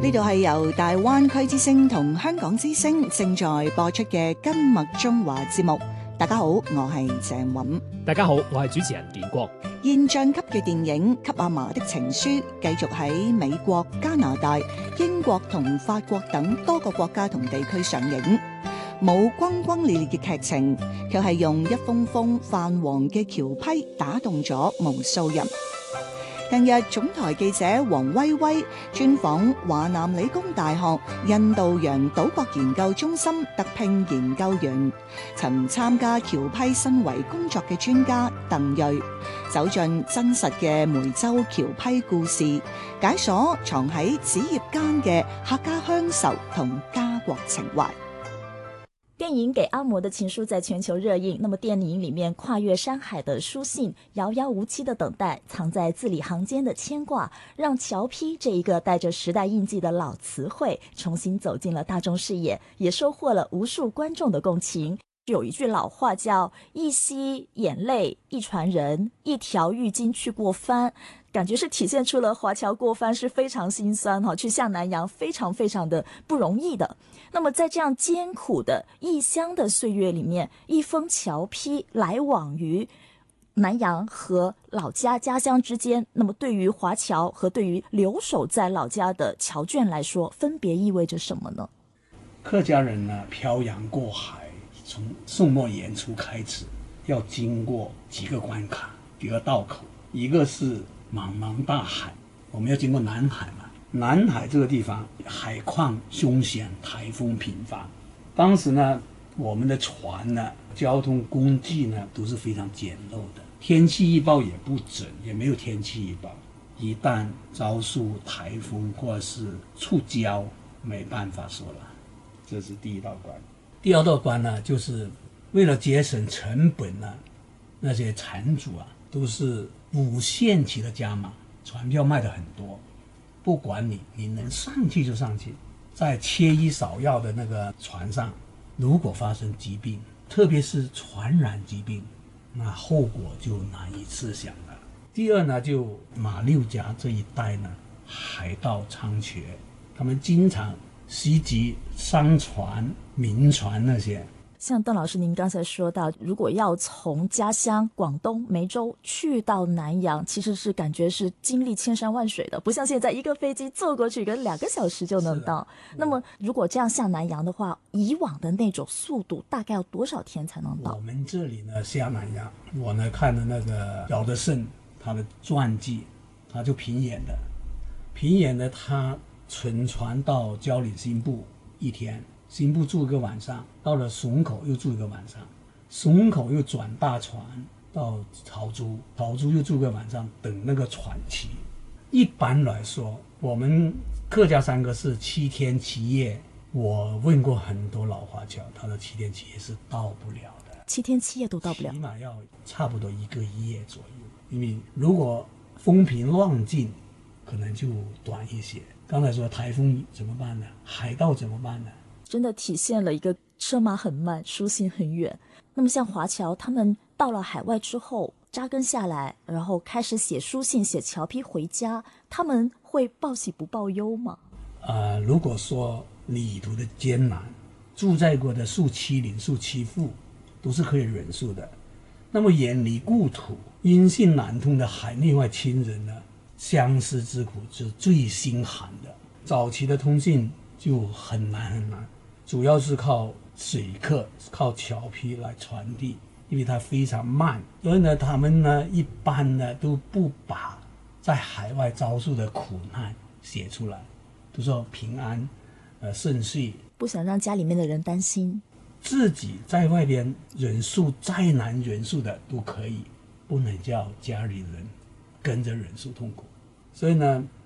呢度係由大灣區之聲同香港之聲正在播出嘅今麥中華節目。大家好，我係鄭韻。 大家好，我係主持人建國。 現象級嘅電影《給阿嫲的情書》繼續喺美國、加拿大、英國同法國等多個國家同地區上映。冇轟轟烈烈嘅劇情，卻係用一封封泛黃嘅橋批打動咗無數人。近日，總台記者黃威威專訪華南理工大學印度洋島國研究中心特聘研究員，曾參加僑批申遺工作嘅專家鄧瑞，走進真實嘅梅州僑批故事，解鎖藏喺紙頁間嘅客家鄉愁同家國情懷。 電影《給阿嬤的情書》在全球熱映，那麼電影裡面跨越山海的書信，遙遙無期的等待，藏在字裡行間的牽掛，讓僑批這一個帶着時代印記的老詞彙重新走進了大眾視野，也收穫了無數觀眾的共情。有一句老話叫一夕眼淚一傳人，一條浴巾去過番，感覺是體現出了華僑過番是非常心酸，去下南洋非常非常的不容易的。那麼在這樣艱苦的異鄉的歲月裡面，一封僑批來往於南洋和老家家鄉之間，那麼對於華僑和對於留守在老家的僑眷來說，分別意味着什麼呢？ 客家人呢，漂洋過海，從宋末元初開始，要經過幾個關卡、幾個道口。一個是茫茫大海，我們要經過南海嘛。南海這個地方海況凶險，颱風頻繁。當時呢，我們的船呢，交通工具呢，都是非常簡陋的。天氣預報也不準，也沒有天氣預報。一旦遭受颱風或是觸礁，沒辦法說了。這是第一道關。第二道關呢，就是為了節省成本呢，那些船主啊，都是無限期的加碼，船票賣得很多。不管你能上去就上去，在缺醫少藥的那個船上，如果發生疾病，特別是傳染疾病，那後果就難以設想了。第二呢，就馬六甲這一帶呢，海盜猖獗，他們經常襲擊商船、民船那些。 像鄧老師您剛才說到，如果要從家鄉廣東梅州去到南洋，其實是感覺是經歷千山萬水的，不像現在一個飛機坐過去跟2個小時就能到。那麼如果這樣下南洋的話，以往的那種速度大概要多少天才能到？ 我們這裡呢，下南洋，我呢看了那個姚德勝他的傳記，他就平遠的他乘船到蕉嶺新部一天，新部住一個晚上，到了淞口又住一個晚上，淞口又轉大船到潮州，潮州又住一個晚上，等那個船期。一般來說，我們客家3個是7天7夜。我問過很多老華僑，他的7天7夜是到不了的，7天7夜都到不了，起碼要差不多1個夜左右。因為如果風平浪靜，可能就短一些。剛才說颱風怎麼辦呢？海盜怎麼辦呢？ 真的體現了一個車馬很慢，書信很遠。那麼像華僑，他們到了海外之後扎根下來，然後開始寫書信、寫僑批回家，他們會報喜不報憂嗎？ 如果說旅途的艱難，住在過的受欺凌、受欺負，都是可以忍受的。那麼遠離故土、音信難通的海內外親人呢，相思之苦是最心寒的。早期的通信就很難很難，主要是靠水客、靠僑批來傳遞，因為它非常慢，所以呢，他們呢一般呢都不把在海外遭受的苦難寫出來，都說平安、順遂， 不想讓家裡面的人擔心。 自己在外邊忍受再難忍受的都可以，不能叫家裡人跟着忍受痛苦。所以呢，